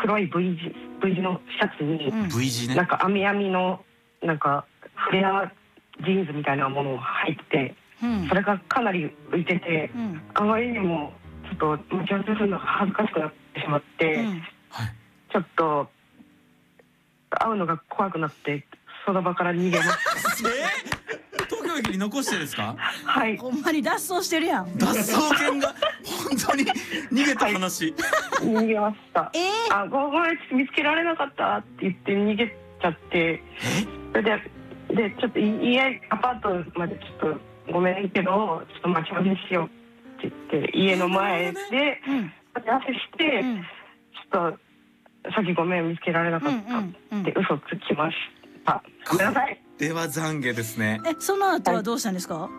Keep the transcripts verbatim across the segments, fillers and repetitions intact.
黒い V 字 V 字のシャツに、 うん、V 字ね、 なんか網網のなんかフレアジーンズみたいなものを履いて、うん、それがかなり浮いてて、うん、あまりにもちょっと待ち合わせするのが恥ずかしくなってしまって、うん、ちょっと会うのが怖くなってその場から逃げました。 えー、東京駅に残してですか？ はい。 ほんまに脱走してるやん。 脱走犬が本当に逃げた話。 はい、逃げました。 えー、 あ、ごめん、見つけられなかったって言って逃げちゃって、それででちょっと家アパートまでちょっとごめんけどちょっと待ち合わせしようって言って家の前で待ち合わせして、うん、ちょっとさっきごめん見つけられなかったって嘘つきました。ごめんなさい。 では懺悔ですね。 え、その後はどうしたんですか？はい、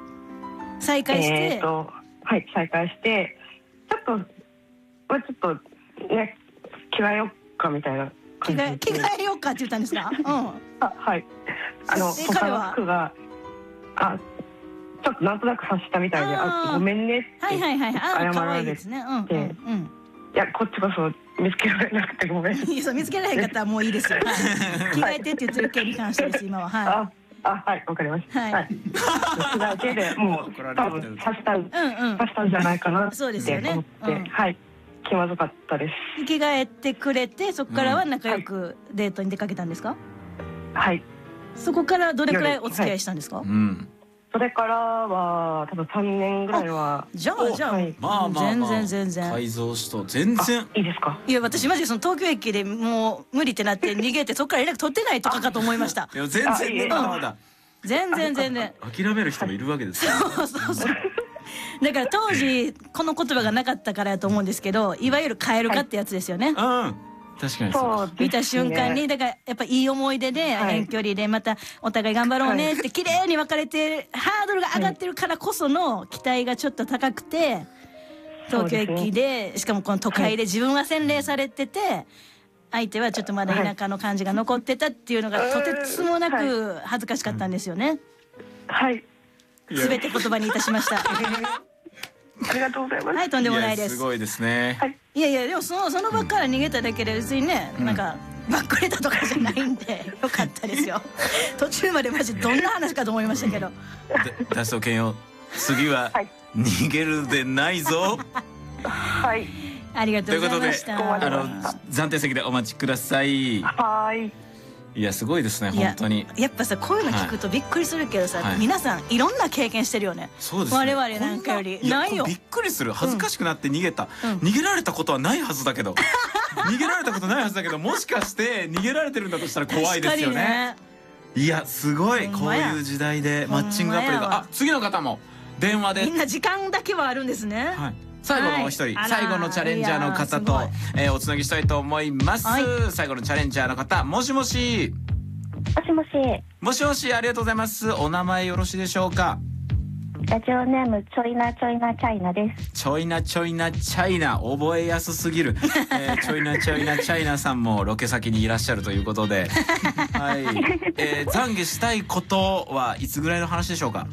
再会して、 えーとはい再会してちょっとまあちょっとね着替えようかみたいな着替え着替えようかって言ったんですか？うん。 あ、はい。あの他の服があちょっとなんとなく察したみたいで、あごめんねって謝られて、いやこっちこそ見つけられなくてごめん。 そう見つけられなかったらもういいですよ。着替えてって言ってる件に関してです今は。はい。 ああはいわかりました。はい。着替えてでもう多分察した察したんじゃないかなって思ってはい。気まずかったです。 着替えてくれてそこからは仲良くデートに出かけたんですか？ はい。 そこからどれくらいお付き合いしたんですか？ はい、うん。それからは多分さんねんぐらいは。 じゃあじゃあ、はい、 まあまあ、まあ、 全然全然改造しと全然いいですか？ いや私マジでその東京駅でもう無理ってなって逃げてそこから連絡取ってないとかかと思いました。 いや全然ね、まだまだ全然全然諦める人もいるわけですよ。 そうそうそう。だから当時この言葉がなかったからやと思うんですけど、いわゆるカエル化ってやつですよね。 はい、うん。確かにそう、 見た瞬間にだからやっぱいい思い出で遠距離でまたお互い頑張ろうねって綺麗に別れてハードルが上がってるからこその期待がちょっと高くて、東京駅でしかもこの都会で自分は洗礼されてて相手はちょっとまだ田舎の感じが残ってたっていうのがとてつもなく恥ずかしかったんですよね。 はい。 すべて言葉にいたしました。 ありがとうございます。 はい、とんでもないです。 すごいですね。 はい。 いやいやでもそのその場から逃げただけで別にね、うん、なんかばっくれたとかじゃないんでよかったですよ。途中までマジどんな話かと思いましたけど。 脱走犬よ、次は逃げるでないぞ。 はい。 ありがとうございました。 ということで、あの暫定席でお待ちください。 はい。 いやすごいですね本当に。 やっぱさこういうの聞くとびっくりするけどさ、はい、皆さんいろんな経験してるよね。 そうですね。 我々なんかよりないよ。 びっくりする。恥ずかしくなって逃げた、うん、逃げられたことはないはずだけど逃げられたことないはずだけどもしかして逃げられてるんだとしたら怖いですよね。ねいやすごいこういう時代でマッチングアプリが。あ次の方も電話で。 みんな時間だけはあるんですね。 はい最後のお一人、はい、最後のチャレンジャーの方と、えー、おつなぎしたいと思います、はい、最後のチャレンジャーの方もしもしもしもしもしもしありがとうございます。お名前よろしいでしょうか？ ラジオネームちょいなちょいなチャイナです。 ちょいなちょいなチャイナ覚えやすすぎる、えー、ちょいなちょいなチャイナさんもロケ先にいらっしゃるということではい、えー、懺悔したいことはいつぐらいの話でしょうか？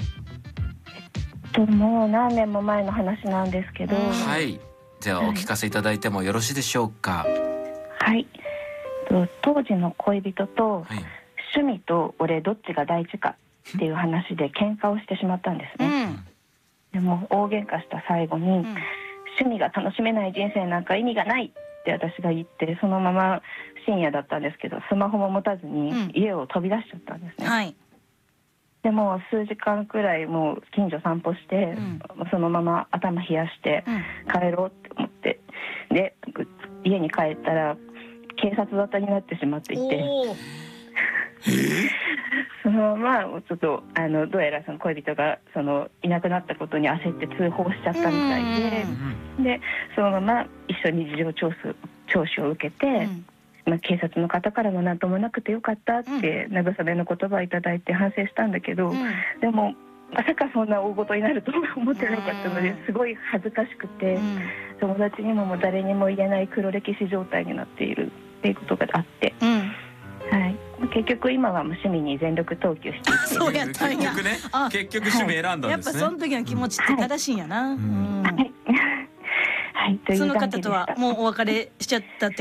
もう何年も前の話なんですけど、 はい、ではお聞かせいただいてもよろしいでしょうか？ はい、当時の恋人と、はい、趣味と俺どっちが大事かっていう話で喧嘩をしてしまったんですね、うん、でも大喧嘩した最後に、うん、趣味が楽しめない人生なんか意味がないって私が言って、そのまま深夜だったんですけどスマホも持たずに家を飛び出しちゃったんですね、うんはい、でも数時間くらいもう近所散歩して、うん、そのまま頭冷やして帰ろうって思って、うん、で家に帰ったら警察沙汰になってしまっていてそのままちょっとあのどうやらその恋人がそのいなくなったことに焦って通報しちゃったみたいで、でそのまま一緒に事情聴取、聴取を受けて、うんまあ、警察の方からも何ともなくてよかったって慰めの言葉をいただいて反省したんだけど、うん、でもまさかそんな大事になると思ってなかったのですごい恥ずかしくて、うん、友達にももう誰にも言えない黒歴史状態になっているっていうことがあって、うんはい、結局今は趣味に全力投球していてそうやったんや。 結局ね結局趣味選んだんですね、はい、やっぱその時の気持ちって正しいんやな、うんうんはいはい、というその方とはもうお別れしちゃったって